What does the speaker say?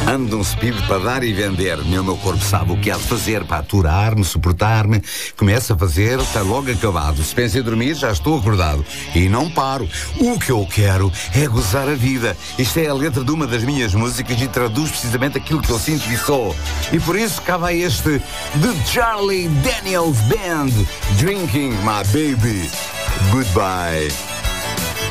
Ando um speed para dar e vender. O meu corpo sabe o que há de fazer para aturar-me, suportar-me. Começo a fazer, está logo acabado. Se penso em dormir, já estou acordado. E não paro. O que eu quero é gozar a vida. Isto é a letra de uma das minhas músicas e traduz precisamente aquilo que eu sinto e sou. E por isso cá vai este The Charlie Daniels Band, Drinking My Baby. Goodbye.